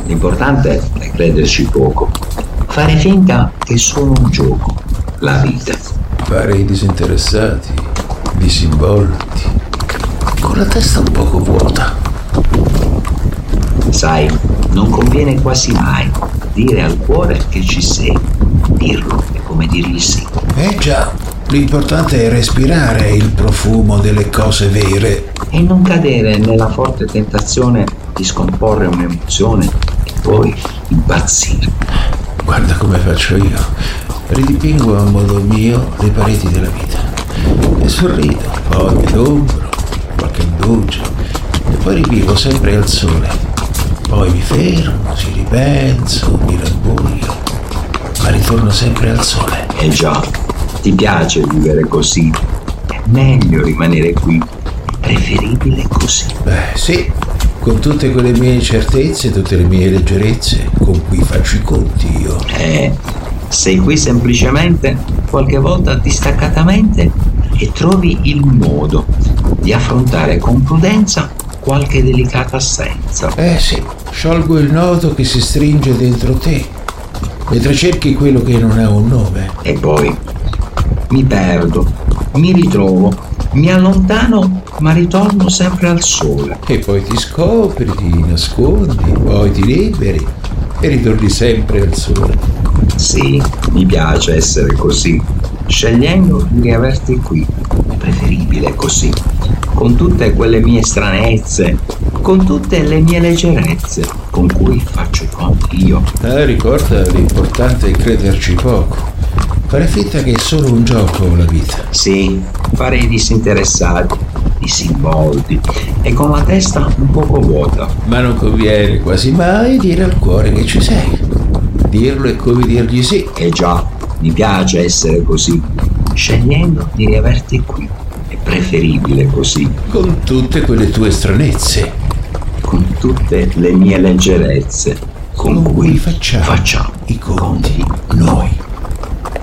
L'importante è crederci poco. Fare finta che è solo un gioco, la vita. Fare i disinteressati, disinvolti, con la testa un poco vuota. Sai, non conviene quasi mai dire al cuore che ci sei. Dirlo è come dirgli sì. Già, l'importante è respirare il profumo delle cose vere. E non cadere nella forte tentazione di scomporre un'emozione e poi impazzire. Guarda come faccio io. Ridipingo a modo mio le pareti della vita. E sorrido, poi mi adombro, qualche indugio, e poi rivivo sempre al sole. Poi mi fermo, ci ripenso, mi rabbuio, ma ritorno sempre al sole. Eh già, ti piace vivere così? È meglio rimanere qui. È preferibile così. Sì, con tutte quelle mie certezze, tutte le mie leggerezze, con cui faccio i conti io. Sei qui semplicemente, qualche volta distaccatamente, e trovi il modo di affrontare con prudenza qualche delicata assenza. Sì, sciolgo il nodo che si stringe dentro te, mentre cerchi quello che non ha un nome. E poi mi perdo, mi ritrovo, mi allontano, ma ritorno sempre al sole. E poi ti scopri, ti nascondi, poi ti liberi e ritorni sempre al sole. Sì, mi piace essere così, scegliendo di riaverti qui. È preferibile così, con tutte quelle mie stranezze, con tutte le mie leggerezze con cui faccio i conti io. Ricorda, l'importante è crederci poco. Fare finta che è solo un gioco la vita. Sì, fare i disinteressati, disinvolti e con la testa un poco vuota. Ma non conviene quasi mai dire al cuore che ci sei. Dirlo è come dirgli sì. Eh già, mi piace essere così, scegliendo di riaverti qui. È preferibile così. Con tutte quelle tue stranezze. Con tutte le mie leggerezze con cui facciamo i conti noi.